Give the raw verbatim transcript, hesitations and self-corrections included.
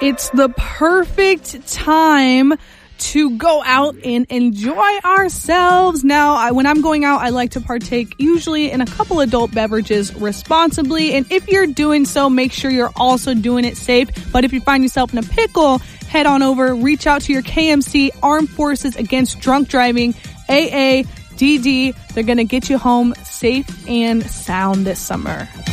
It's the perfect time to go out and enjoy ourselves. Now, I, when I'm going out, I like to partake usually in a couple adult beverages responsibly. And if you're doing so, make sure you're also doing it safe. But if you find yourself in a pickle, head on over, reach out to your K M C Armed Forces Against Drunk Driving, A A D D. They're going to get you home safe and sound this summer.